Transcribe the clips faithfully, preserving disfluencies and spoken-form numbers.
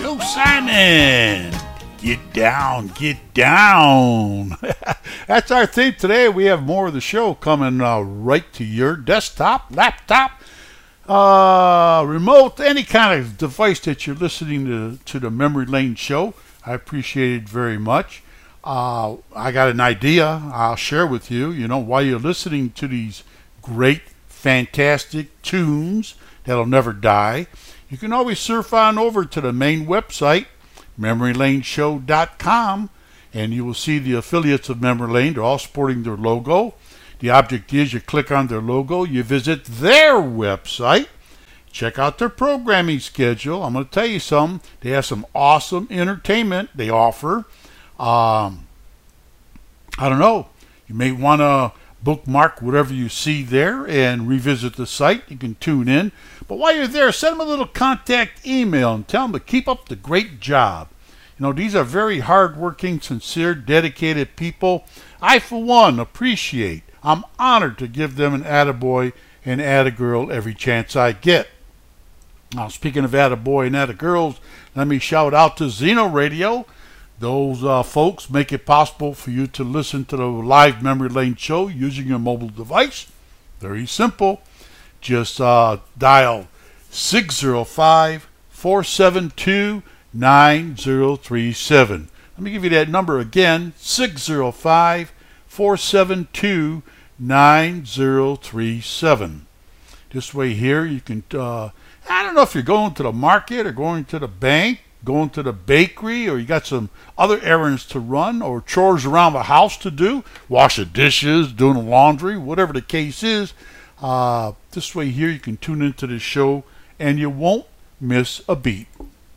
Go Simon! Get down, get down. That's our theme today. We have more of the show coming uh, right to your desktop, laptop, uh, remote, any kind of device that you're listening to, to the Memory Lane show. I appreciate it very much. Uh, I got an idea I'll share with you, you know, while you're listening to these great, fantastic tunes that'll never die. You can always surf on over to the main website, memory lane show dot com, and you will see the affiliates of Memory Lane. They're all sporting their logo. The object is you click on their logo, you visit their website, check out their programming schedule. I'm going to tell you something. They have some awesome entertainment they offer. Um, I don't know. You may want to bookmark whatever you see there and revisit the site. You can tune in. But while you're there, send them a little contact email and tell them to keep up the great job. You know, these are very hardworking, sincere, dedicated people. I, for one, appreciate. I'm honored to give them an attaboy and attagirl every chance I get. Now, speaking of attaboy and attagirls, let me shout out to Zeno Radio. Those uh, folks make it possible for you to listen to the live Memory Lane show using your mobile device. Very simple. Just uh, dial six zero five, four seven two, nine zero three seven. Let me give you that number again, six zero five, four seven two, nine zero three seven. This way here you can, uh, I don't know if you're going to the market or going to the bank, going to the bakery, or you got some other errands to run or chores around the house to do, wash the dishes, doing the laundry, whatever the case is. Uh, this way here you can tune into the show and you won't miss a beat.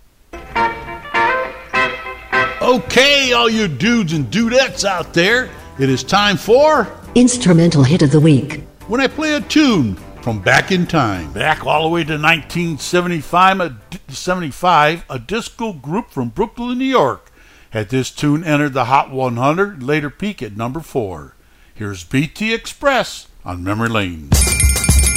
Okay, all you dudes and dudettes out there, it is time for Instrumental Hit of the Week. When I play a tune from back in time, back all the way to nineteen seventy-five, a, seventy-five, a disco group from Brooklyn, New York, had this tune entered the Hot one hundred, later peak at number four. Here's B T Express on Memory Lane.